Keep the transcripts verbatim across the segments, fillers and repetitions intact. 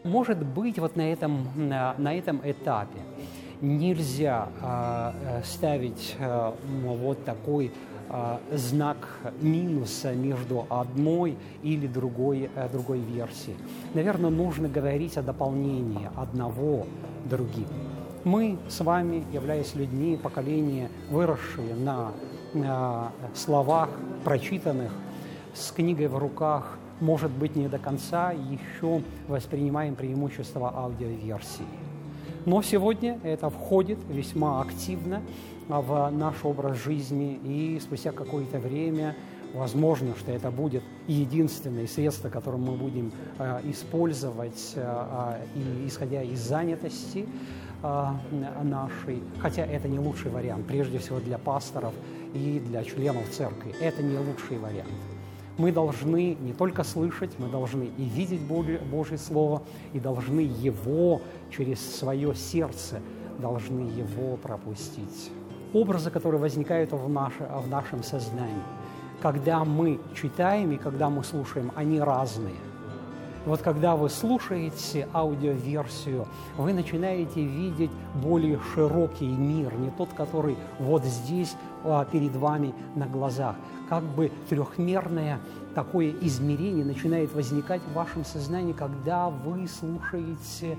Может быть, вот на этом, на, на этом этапе нельзя э, ставить э, вот такой э, знак минуса между одной или другой, э, другой версией. Наверное, нужно говорить о дополнении одного другим. Мы с вами, являясь людьми поколения, выросшие на, на словах, прочитанных, с книгой в руках, может быть, не до конца еще воспринимаем преимущество аудиоверсии. Но сегодня это входит весьма активно в наш образ жизни, и спустя какое-то время, возможно, что это будет единственное средство, которое мы будем э, использовать, э, и, исходя из занятости э, нашей, хотя это не лучший вариант, прежде всего для пасторов и для членов церкви, это не лучший вариант. Мы должны не только слышать, мы должны и видеть Божье, Божье Слово, и должны его через свое сердце, должны его пропустить. Образы, которые возникают в, наше, в нашем сознании, когда мы читаем и когда мы слушаем, они разные. Вот когда вы слушаете аудиоверсию, вы начинаете видеть более широкий мир, не тот, который вот здесь а, перед вами на глазах. Как бы трехмерное такое измерение начинает возникать в вашем сознании, когда вы слушаете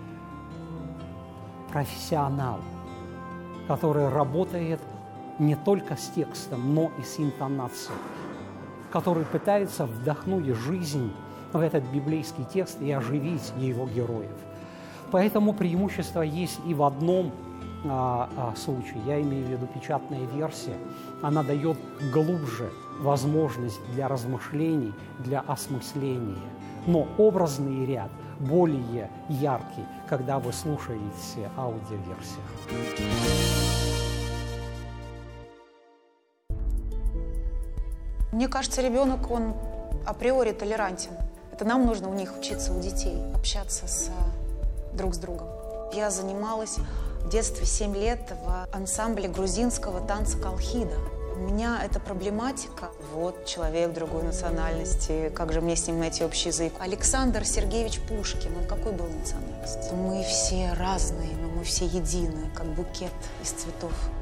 профессионала, который работает не только с текстом, но и с интонацией, который пытается вдохнуть жизнь в этот библейский текст и оживить его героев. Поэтому преимущество есть и в одном а, а, случае. Я имею в виду печатная версия. Она дает глубже возможность для размышлений, для осмысления. Но образный ряд более яркий, когда вы слушаете аудиоверсию. Мне кажется, ребенок, он априори толерантен. Это нам нужно у них учиться, у детей, общаться с, друг с другом. Я занималась в детстве семь лет в ансамбле грузинского танца колхида. У меня эта проблематика. Вот человек другой национальности, как же мне с ним найти общий язык? Александр Сергеевич Пушкин, он какой был национальности? Мы все разные, но мы все едины, как букет из цветов.